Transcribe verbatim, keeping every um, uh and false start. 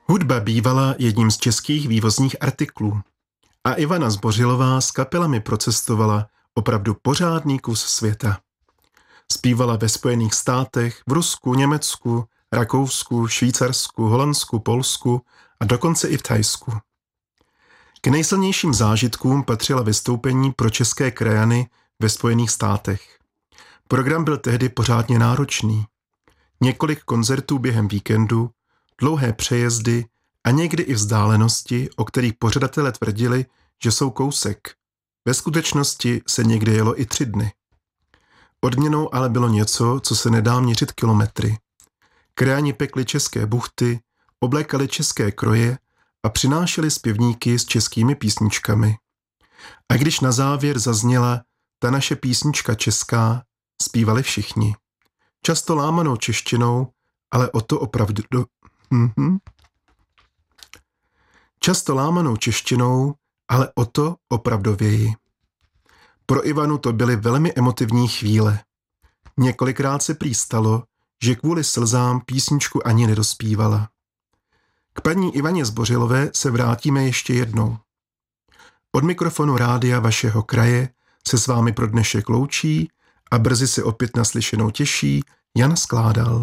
Hudba bývala jedním z českých vývozních artiklů a Ivana Zbořilová s kapelami procestovala opravdu pořádný kus světa. Zpívala ve Spojených státech, v Rusku, Německu, Rakousku, Švýcarsku, Holandsku, Polsku a dokonce i v Thajsku. K nejsilnějším zážitkům patřila vystoupení pro české krajany ve Spojených státech. Program byl tehdy pořádně náročný. Několik koncertů během víkendu, dlouhé přejezdy a někdy i vzdálenosti, o kterých pořadatelé tvrdili, že jsou kousek. Ve skutečnosti se někdy jelo i tři dny. Odměnou ale bylo něco, co se nedá měřit kilometry. Krajani pekli české buchty, oblékali české kroje a přinášeli zpěvníky s českými písničkami. A když na závěr zazněla ta naše písnička česká, zpívali všichni. Často lámanou češtinou, ale o to opravdu... Mm-hmm. Často lámanou češtinou, ale o to opravdověji. Pro Ivanu to byly velmi emotivní chvíle. Několikrát se prý stalo, že kvůli slzám písničku ani nedospívala. K paní Ivaně Zbořilové se vrátíme ještě jednou. Od mikrofonu rádia vašeho kraje se s vámi pro dnešek loučí a brzy se opět naslyšenou těší Jan Skládal.